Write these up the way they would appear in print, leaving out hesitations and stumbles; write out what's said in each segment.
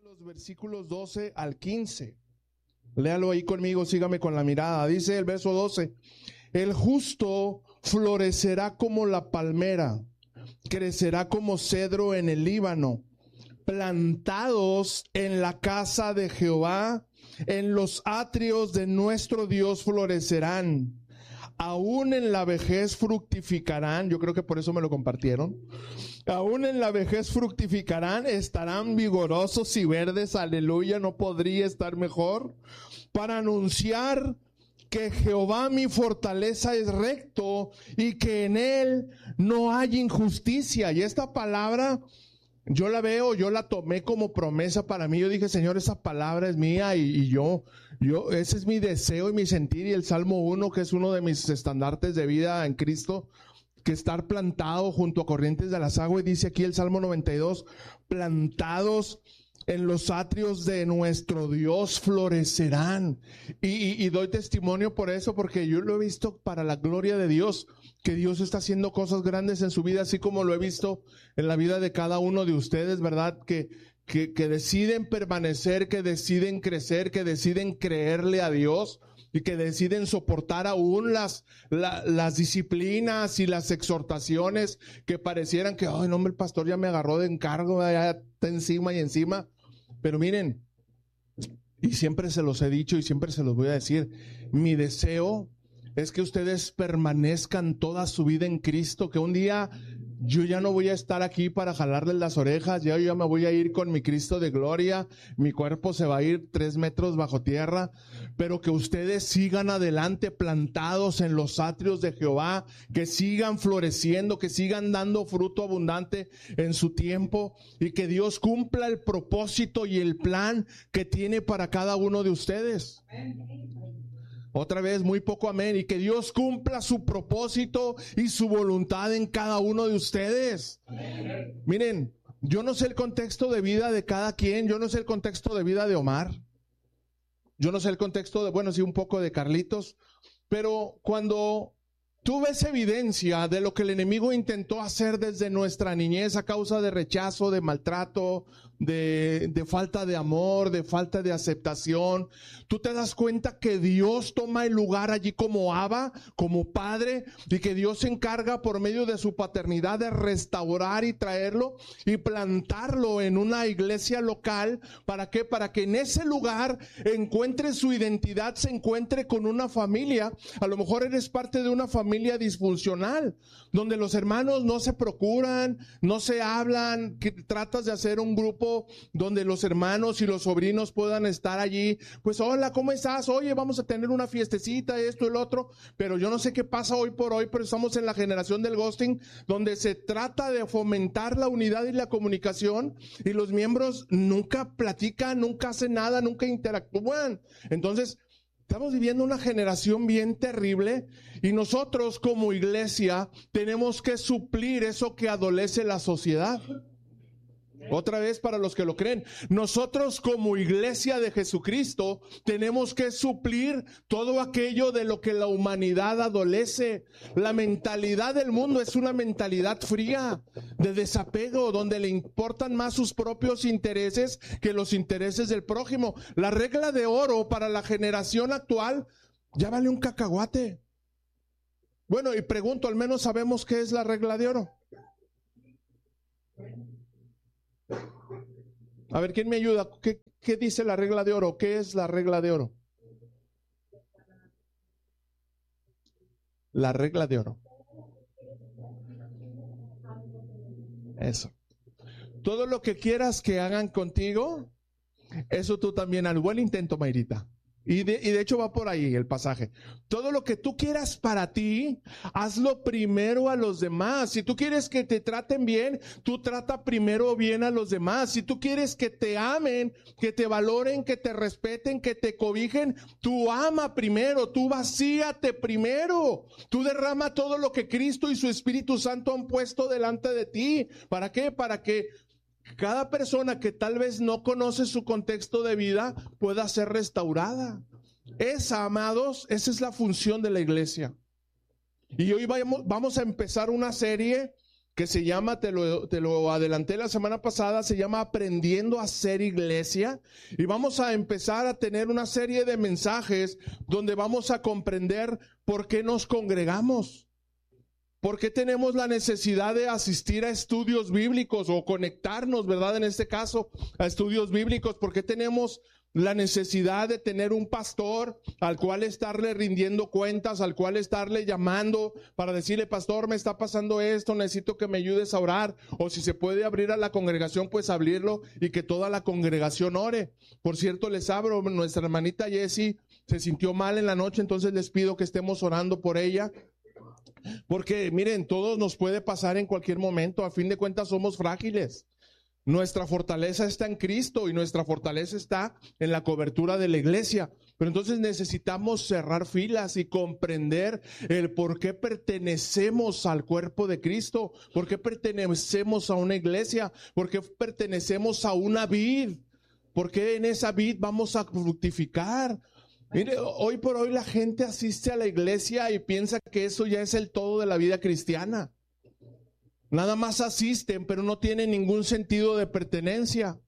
los versículos 12 al 15. Léalo ahí conmigo, sígame con la mirada. Dice el verso 12: el justo florecerá como la palmera, crecerá como cedro en el Líbano, plantados en la casa de Jehová, en los atrios de nuestro Dios florecerán. Aún en la vejez fructificarán. Yo creo que por eso me lo compartieron. Aún en la vejez fructificarán, estarán vigorosos y verdes. Aleluya, no podría estar mejor. Para anunciar que Jehová mi fortaleza es recto y que en él no hay injusticia. Y esta palabra yo la veo, yo la tomé como promesa para mí. Yo dije, Señor, esa palabra es mía y yo, ese es mi deseo y mi sentir. Y el Salmo 1, que es uno de mis estandartes de vida en Cristo, que estar plantado junto a corrientes de las aguas. Y dice aquí el Salmo 92, plantados en los atrios de nuestro Dios florecerán. Y doy testimonio por eso, porque yo lo he visto para la gloria de Dios, que Dios está haciendo cosas grandes en su vida, así como lo he visto en la vida de cada uno de ustedes, ¿verdad? Que deciden permanecer, que deciden crecer, que deciden creerle a Dios y que deciden soportar aún las disciplinas y las exhortaciones que parecieran que, ay, no, hombre, el pastor ya me agarró de encargo, ya está encima y encima. Pero miren, y siempre se los he dicho y siempre se los voy a decir, mi deseo es que ustedes permanezcan toda su vida en Cristo, que un día yo ya no voy a estar aquí para jalarles las orejas, yo ya me voy a ir con mi Cristo de gloria, mi cuerpo se va a ir 3 metros bajo tierra, pero que ustedes sigan adelante plantados en los atrios de Jehová, que sigan floreciendo, que sigan dando fruto abundante en su tiempo y que Dios cumpla el propósito y el plan que tiene para cada uno de ustedes. Otra vez, muy poco amén. Y que Dios cumpla su propósito y su voluntad en cada uno de ustedes. Amén. Miren, yo no sé el contexto de vida de cada quien. Yo no sé el contexto de vida de Omar. Yo no sé el contexto de, bueno, sí, un poco de Carlitos. Pero cuando tú ves evidencia de lo que el enemigo intentó hacer desde nuestra niñez a causa de rechazo, de maltrato, de falta de amor, de falta de aceptación, tú te das cuenta que Dios toma el lugar allí como Abba, como Padre, y que Dios se encarga por medio de su paternidad de restaurar y traerlo y plantarlo en una iglesia local. ¿Para qué? Para que en ese lugar encuentre su identidad, se encuentre con una familia. A lo mejor eres parte de una familia disfuncional, donde los hermanos no se procuran, no se hablan, que tratas de hacer un grupo donde los hermanos y los sobrinos puedan estar allí. Pues hola, ¿cómo estás? Oye, vamos a tener una fiestecita, esto y lo otro. Pero yo no sé qué pasa hoy por hoy, pero estamos en la generación del ghosting, donde se trata de fomentar la unidad y la comunicación y los miembros nunca platican, nunca hacen nada, nunca interactúan. Entonces, estamos viviendo una generación bien terrible y nosotros como iglesia tenemos que suplir eso que adolece la sociedad. Otra vez para los que lo creen, nosotros como iglesia de Jesucristo tenemos que suplir todo aquello de lo que la humanidad adolece. La mentalidad del mundo es una mentalidad fría, de desapego, donde le importan más sus propios intereses que los intereses del prójimo. La regla de oro para la generación actual ya vale un cacahuate. Bueno, y pregunto, al menos sabemos qué es la regla de oro. A ver, ¿quién me ayuda? ¿Qué dice la regla de oro? ¿Qué es la regla de oro? La regla de oro. Eso. Todo lo que quieras que hagan contigo, eso tú también. Al buen intento, Mayrita. Y de hecho va por ahí el pasaje. Todo lo que tú quieras para ti, hazlo primero a los demás. Si tú quieres que te traten bien, tú trata primero bien a los demás. Si tú quieres que te amen, que te valoren, que te respeten, que te cobijen, tú ama primero, tú vacíate primero. Tú derrama todo lo que Cristo y su Espíritu Santo han puesto delante de ti. ¿Para qué? Para que cada persona que tal vez no conoce su contexto de vida pueda ser restaurada. Esa, amados, esa es la función de la iglesia. Y hoy vamos a empezar una serie que se llama, te lo adelanté la semana pasada, se llama Aprendiendo a Ser Iglesia. Y vamos a empezar a tener una serie de mensajes donde vamos a comprender por qué nos congregamos. ¿Por qué tenemos la necesidad de asistir a estudios bíblicos o conectarnos, verdad, en este caso, a estudios bíblicos? ¿Por qué tenemos la necesidad de tener un pastor al cual estarle rindiendo cuentas, al cual estarle llamando para decirle, pastor, me está pasando esto, necesito que me ayudes a orar? O si se puede abrir a la congregación, pues abrirlo y que toda la congregación ore. Por cierto, les abro, nuestra hermanita Jessie se sintió mal en la noche, entonces les pido que estemos orando por ella. Porque miren, todo nos puede pasar en cualquier momento. A fin de cuentas somos frágiles. Nuestra fortaleza está en Cristo y nuestra fortaleza está en la cobertura de la iglesia. Pero entonces necesitamos cerrar filas y comprender el por qué pertenecemos al cuerpo de Cristo, por qué pertenecemos a una iglesia, por qué pertenecemos a una vid, por qué en esa vid vamos a fructificar. Mire, hoy por hoy la gente asiste a la iglesia y piensa que eso ya es el todo de la vida cristiana. Nada más asisten, pero no tienen ningún sentido de pertenencia.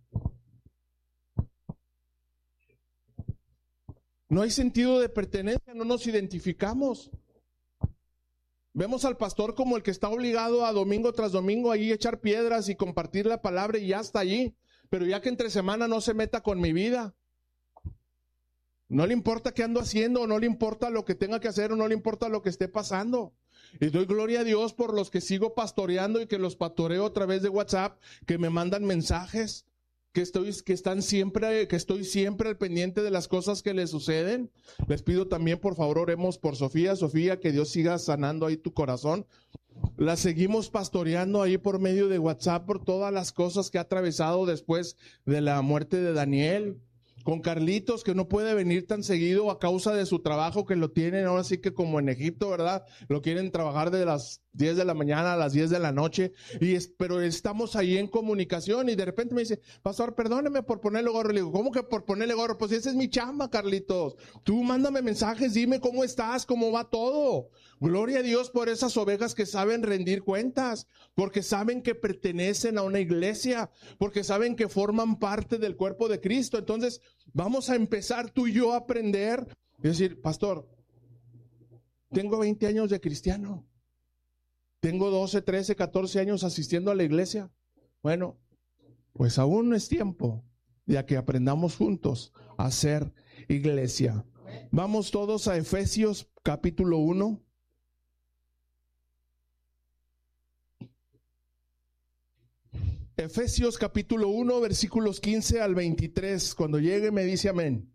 No hay sentido de pertenencia, no nos identificamos. Vemos al pastor como el que está obligado a domingo tras domingo ahí echar piedras y compartir la palabra y ya está allí. Pero ya que entre semana no se meta con mi vida. No le importa qué ando haciendo, o no le importa lo que tenga que hacer, o no le importa lo que esté pasando. Y doy gloria a Dios por los que sigo pastoreando y que los pastoreo a través de WhatsApp, que me mandan mensajes, que estoy siempre al pendiente de las cosas que les suceden. Les pido también, por favor, oremos por Sofía. Sofía, que Dios siga sanando ahí tu corazón. La seguimos pastoreando ahí por medio de WhatsApp por todas las cosas que ha atravesado después de la muerte de Daniel. Con Carlitos, que no puede venir tan seguido a causa de su trabajo, que lo tienen ahora sí que como en Egipto, ¿verdad? Lo quieren trabajar de las 10 de la mañana a las 10 de la noche, pero estamos ahí en comunicación y de repente me dice, pastor, perdóneme por ponerle gorro. Le digo, ¿cómo que por ponerle gorro? Pues esa es mi chamba, Carlitos. Tú mándame mensajes, dime cómo estás, cómo va todo. Gloria a Dios por esas ovejas que saben rendir cuentas, porque saben que pertenecen a una iglesia, porque saben que forman parte del cuerpo de Cristo. Entonces, vamos a empezar tú y yo a aprender y decir, pastor, tengo 20 años de cristiano. Tengo 12, 13, 14 años asistiendo a la iglesia. Bueno, pues aún no es tiempo de que aprendamos juntos a ser iglesia. Vamos todos a Efesios capítulo 1. Efesios capítulo 1, versículos 15 al 23. Cuando llegue me dice amén.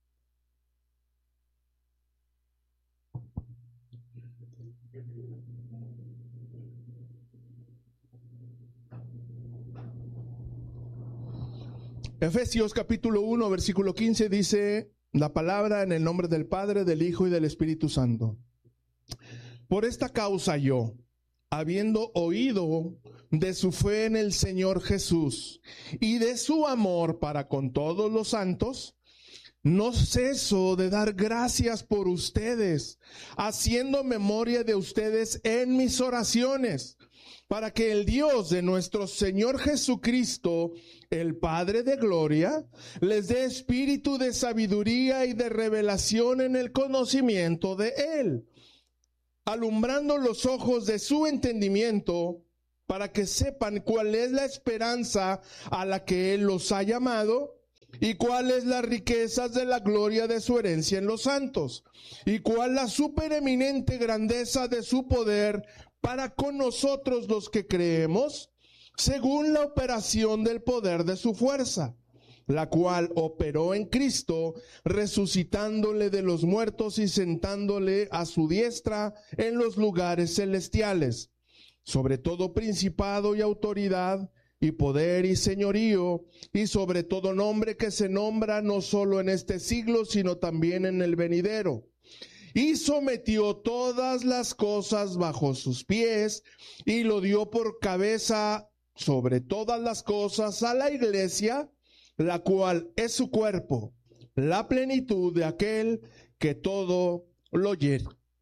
Efesios capítulo 1, versículo 15 dice la palabra en el nombre del Padre, del Hijo y del Espíritu Santo. Por esta causa yo, habiendo oído de su fe en el Señor Jesús y de su amor para con todos los santos, no ceso de dar gracias por ustedes, haciendo memoria de ustedes en mis oraciones, para que el Dios de nuestro Señor Jesucristo, el Padre de gloria, les dé espíritu de sabiduría y de revelación en el conocimiento de Él, alumbrando los ojos de su entendimiento, para que sepan cuál es la esperanza a la que Él los ha llamado, y cuáles las riquezas de la gloria de su herencia en los santos, y cuál la supereminente grandeza de su poder para con nosotros los que creemos, según la operación del poder de su fuerza, la cual operó en Cristo, resucitándole de los muertos y sentándole a su diestra en los lugares celestiales, sobre todo principado y autoridad, y poder y señorío, y sobre todo nombre que se nombra no solo en este siglo, sino también en el venidero. Y sometió todas las cosas bajo sus pies, y lo dio por cabeza sobre todas las cosas a la iglesia, la cual es su cuerpo, la plenitud de aquel que todo lo llena.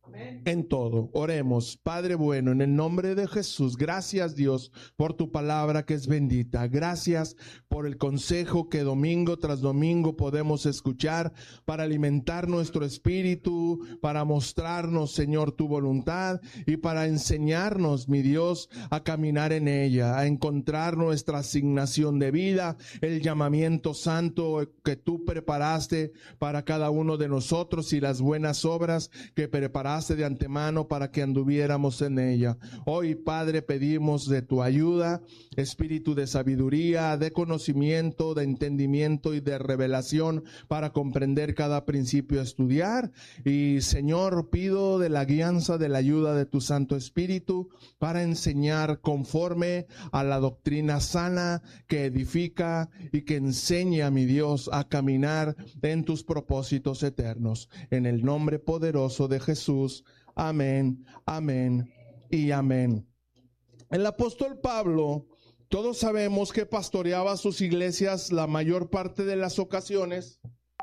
en todo. Oremos. Padre bueno, en el nombre de Jesús, gracias Dios por tu palabra que es bendita. Gracias por el consejo que domingo tras domingo podemos escuchar para alimentar nuestro espíritu, para mostrarnos, Señor, tu voluntad y para enseñarnos, mi Dios, a caminar en ella, a encontrar nuestra asignación de vida, el llamamiento santo que tú preparaste para cada uno de nosotros y las buenas obras que preparaste de antemano para que anduviéramos en ella. Hoy, Padre, pedimos de tu ayuda, espíritu de sabiduría, de conocimiento, de entendimiento y de revelación para comprender cada principio a estudiar. Y, Señor, pido de la guianza, de la ayuda de tu Santo Espíritu para enseñar conforme a la doctrina sana que edifica y que enseña, mi Dios, a caminar en tus propósitos eternos. En el nombre poderoso de Jesús. Amén, amén y amén. El apóstol Pablo, todos sabemos que pastoreaba sus iglesias la mayor parte de las ocasiones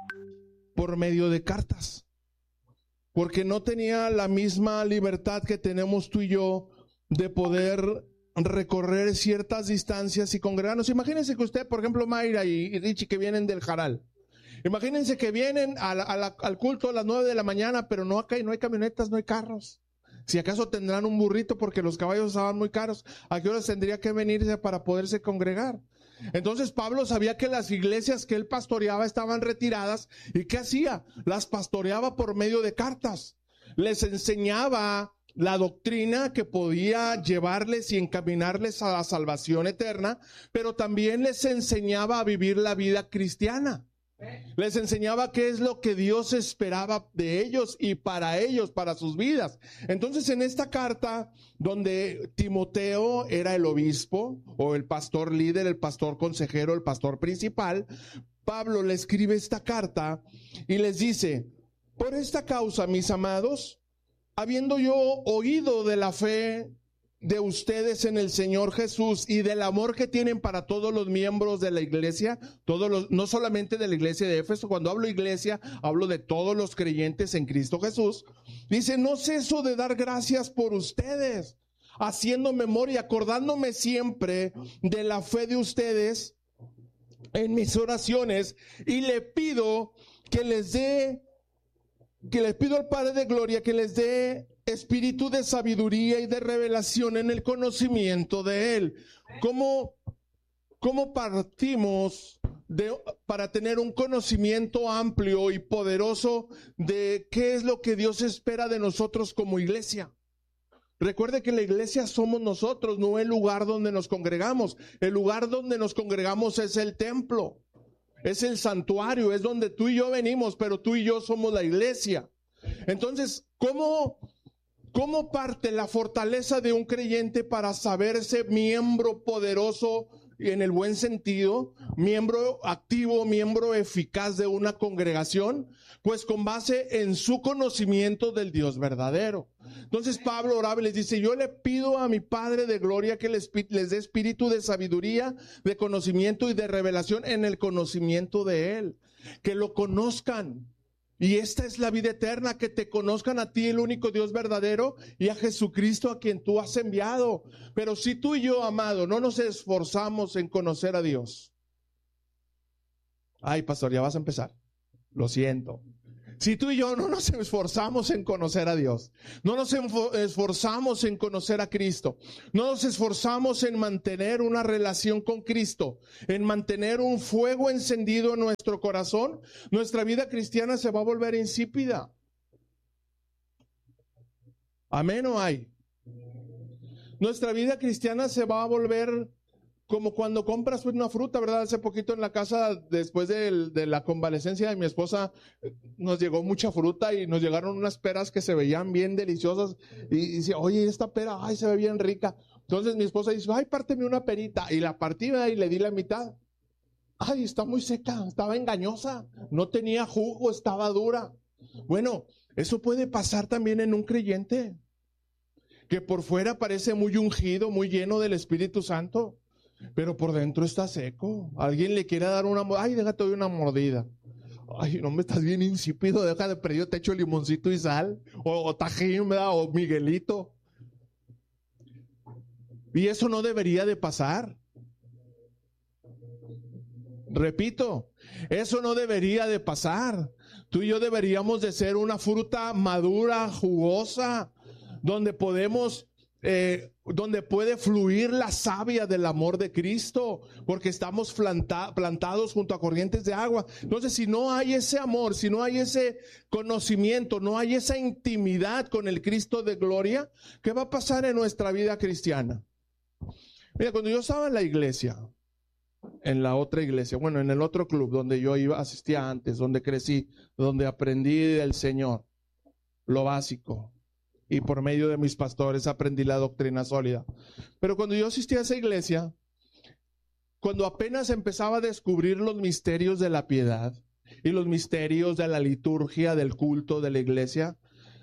por medio de cartas, porque no tenía la misma libertad que tenemos tú y yo de poder recorrer ciertas distancias y congregarnos. Imagínense que usted, por ejemplo, Mayra y Richie, que vienen del Jaral. Imagínense que vienen al culto a las 9 de la mañana, pero no hay camionetas, no hay carros. Si acaso tendrán un burrito porque los caballos estaban muy caros, ¿a qué horas tendría que venirse para poderse congregar? Entonces Pablo sabía que las iglesias que él pastoreaba estaban retiradas. ¿Y qué hacía? Las pastoreaba por medio de cartas. Les enseñaba la doctrina que podía llevarles y encaminarles a la salvación eterna, pero también les enseñaba a vivir la vida cristiana. Les enseñaba qué es lo que Dios esperaba de ellos y para ellos, para sus vidas. Entonces, en esta carta, donde Timoteo era el obispo o el pastor líder, el pastor consejero, el pastor principal, Pablo le escribe esta carta y les dice: por esta causa, mis amados, habiendo yo oído de la fe de ustedes en el Señor Jesús y del amor que tienen para todos los miembros de la iglesia, no solamente de la iglesia de Éfeso. Cuando hablo iglesia, hablo de todos los creyentes en Cristo Jesús. Dice: no ceso de dar gracias por ustedes, haciendo memoria, acordándome siempre de la fe de ustedes en mis oraciones, y le pido al Padre de Gloria que les dé espíritu de sabiduría y de revelación en el conocimiento de Él. ¿Cómo partimos para tener un conocimiento amplio y poderoso de qué es lo que Dios espera de nosotros como iglesia? Recuerde que la iglesia somos nosotros, no el lugar donde nos congregamos. El lugar donde nos congregamos es el templo, es el santuario, es donde tú y yo venimos, pero tú y yo somos la iglesia. Entonces, ¿cómo parte la fortaleza de un creyente para saberse miembro poderoso en el buen sentido, miembro activo, miembro eficaz de una congregación? Pues con base en su conocimiento del Dios verdadero. Entonces Pablo oraba y les dice: yo le pido a mi Padre de Gloria que les dé espíritu de sabiduría, de conocimiento y de revelación en el conocimiento de Él, que lo conozcan. Y esta es la vida eterna, que te conozcan a ti, el único Dios verdadero, y a Jesucristo, a quien tú has enviado. Pero si tú y yo, amado, no nos esforzamos en conocer a Dios. Ay, pastor, ya vas a empezar. Lo siento. Si tú y yo no nos esforzamos en conocer a Dios, no nos esforzamos en conocer a Cristo, no nos esforzamos en mantener una relación con Cristo, en mantener un fuego encendido en nuestro corazón, nuestra vida cristiana se va a volver insípida. ¿Amén o hay? Nuestra vida cristiana se va a volver como cuando compras una fruta, ¿verdad? Hace poquito en la casa, después de la convalecencia de mi esposa, nos llegó mucha fruta y nos llegaron unas peras que se veían bien deliciosas. Y dice: oye, esta pera, ay, se ve bien rica. Entonces mi esposa dice: ay, párteme una perita. Y la partí y le di la mitad. Ay, está muy seca, estaba engañosa, no tenía jugo, estaba dura. Bueno, eso puede pasar también en un creyente, que por fuera parece muy ungido, muy lleno del Espíritu Santo, pero por dentro está seco. Alguien le quiere dar una mordida. Ay, déjate doy una mordida. Ay, no me estás bien insípido, deja de perder, te echo limoncito y sal, o tajín, ¿verdad? O Miguelito. Y eso no debería de pasar. Repito, eso no debería de pasar. Tú y yo deberíamos de ser una fruta madura, jugosa, donde podemos, donde puede fluir la savia del amor de Cristo, porque estamos plantados junto a corrientes de agua. Entonces, si no hay ese amor, si no hay ese conocimiento, no hay esa intimidad con el Cristo de gloria, ¿qué va a pasar en nuestra vida cristiana? Mira, cuando yo estaba en la iglesia, en la otra iglesia, bueno, en el otro club donde yo asistía antes, donde crecí, donde aprendí del Señor, lo básico, y por medio de mis pastores aprendí la doctrina sólida. Pero cuando yo asistía a esa iglesia, cuando apenas empezaba a descubrir los misterios de la piedad y los misterios de la liturgia, del culto de la iglesia,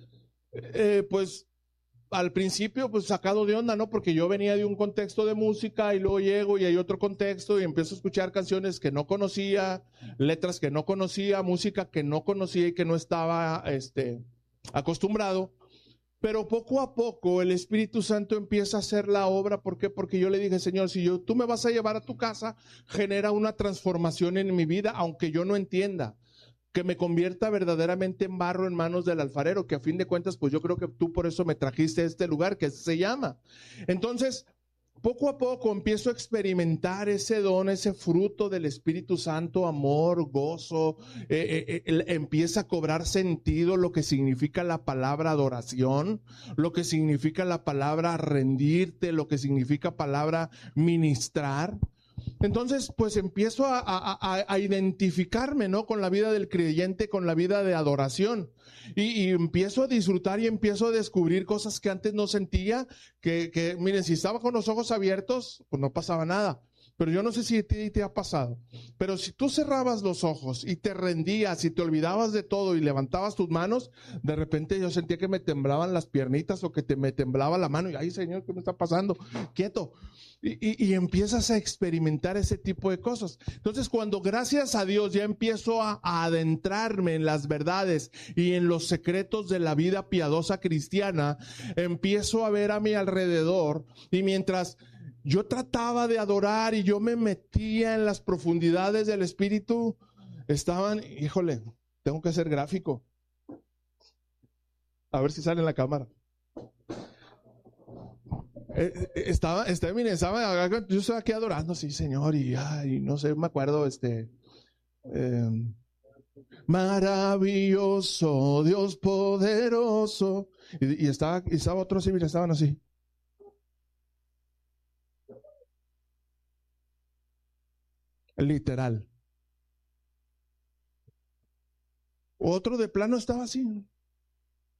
pues al principio, pues sacado de onda, ¿no? Porque yo venía de un contexto de música y luego llego y hay otro contexto y empiezo a escuchar canciones que no conocía, letras que no conocía, música que no conocía y que no estaba acostumbrado. Pero poco a poco el Espíritu Santo empieza a hacer la obra. ¿Por qué? Porque yo le dije, Señor, si tú me vas a llevar a tu casa, genera una transformación en mi vida, aunque yo no entienda. Que me convierta verdaderamente en barro en manos del alfarero, que a fin de cuentas, pues yo creo que tú por eso me trajiste a este lugar, que se llama. Entonces, poco a poco empiezo a experimentar ese don, ese fruto del Espíritu Santo, amor, gozo, empieza a cobrar sentido lo que significa la palabra adoración, lo que significa la palabra rendirte, lo que significa palabra ministrar. Entonces, pues empiezo a identificarme, ¿no? Con la vida del creyente, con la vida de adoración. Y empiezo a disfrutar y empiezo a descubrir cosas que antes no sentía, que miren, si estaba con los ojos abiertos, pues no pasaba nada. Pero yo no sé si a ti te ha pasado. Pero si tú cerrabas los ojos y te rendías y te olvidabas de todo y levantabas tus manos, de repente yo sentía que me temblaban las piernitas o que me temblaba la mano. Y, ay, Señor, ¿qué me está pasando? Quieto. Y empiezas a experimentar ese tipo de cosas. Entonces, cuando gracias a Dios ya empiezo a adentrarme en las verdades y en los secretos de la vida piadosa cristiana, empiezo a ver a mi alrededor, y mientras yo trataba de adorar y yo me metía en las profundidades del Espíritu, estaban, híjole, tengo que hacer gráfico. A ver si sale en la cámara. Yo estaba aquí adorando, sí, Señor, y no sé, me acuerdo, maravilloso, Dios poderoso, y estaba otro así, mira, estaban así. Literal. Otro de plano estaba así.